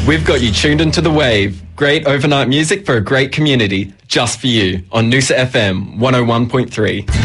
We've got you tuned into The Wave. Great overnight music for a great community. Just for you on Noosa FM 101.3.